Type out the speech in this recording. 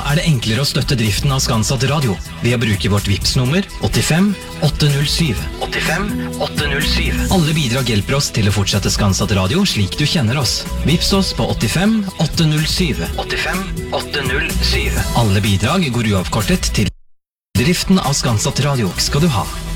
er det enklere å støtte driften av Skanset Radio ved å bruke vårt Vipps-nummer 85 807. 85 807. Alle bidrag hjelper oss til å fortsette Skanset Radio slik du kjenner oss. Vipps oss på 85 807. 85 807. Alle bidrag går uavkortet til driften av Skanset Radio. Skal du ha.